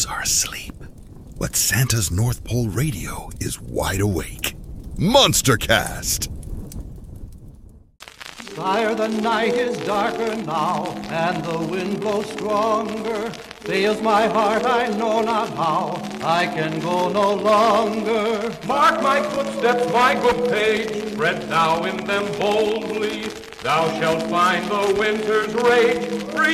elves are asleep, but Santa's North Pole radio is wide awake. Monstercast! Sire, the night is darker now, and the wind blows stronger. Fails my heart, I know not how, I can go no longer. Mark my footsteps, my good page, tread thou in them boldly. Thou shalt find the winter's rage free.